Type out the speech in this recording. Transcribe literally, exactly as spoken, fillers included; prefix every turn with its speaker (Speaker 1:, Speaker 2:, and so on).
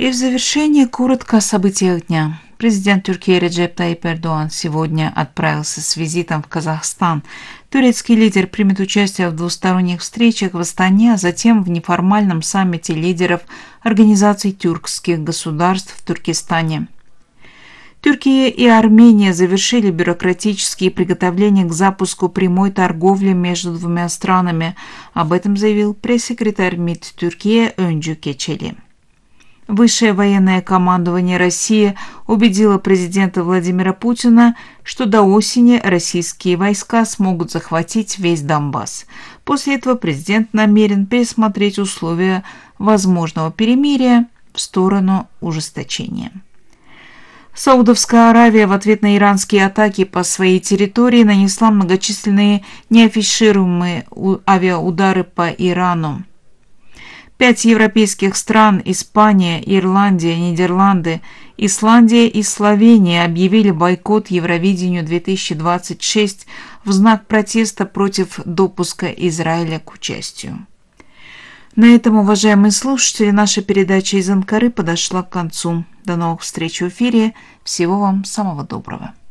Speaker 1: И в завершение коротко о событиях дня. Президент Турции Реджеп Тайип Эрдоğan сегодня отправился с визитом в Казахстан. Турецкий лидер примет участие в двусторонних встречах в Астане, а затем в неформальном саммите лидеров Организации тюркских государств в Туркестане. Турция и Армения завершили бюрократические приготовления к запуску прямой торговли между двумя странами. Об этом заявил пресс-секретарь МИД Türkiye Öncü Keçeli. Высшее военное командование России убедило президента Владимира Путина, что до осени российские войска смогут захватить весь Донбасс. После этого президент намерен пересмотреть условия возможного перемирия в сторону ужесточения. Саудовская Аравия в ответ на иранские атаки по своей территории нанесла многочисленные неафишируемые авиаудары по Ирану. Пять европейских стран – Испания, Ирландия, Нидерланды, Исландия и Словения – объявили бойкот Евровидению две тысячи двадцать шесть в знак протеста против допуска Израиля к участию. На этом, уважаемые слушатели, наша передача из Анкары подошла к концу. До новых встреч в эфире. Всего вам самого доброго.